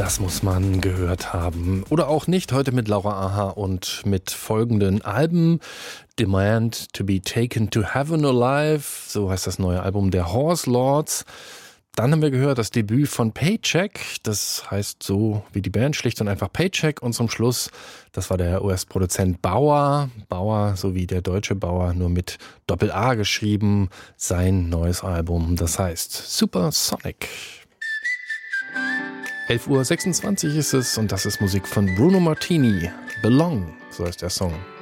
Das muss man gehört haben. Oder auch nicht. Heute mit Laura Aha und mit folgenden Alben. Demand to be Taken to Heaven Alive, so heißt das neue Album der Horse Lords. Dann haben wir gehört das Debüt von Paycheck, das heißt so wie die Band, schlicht und einfach Paycheck. Und zum Schluss, das war der US-Produzent Bauer, so wie der deutsche Bauer, nur mit Doppel-A geschrieben, sein neues Album, das heißt Supersonic. 11:26 Uhr ist es und das ist Musik von Bruno Martini, Belong, so heißt der Song.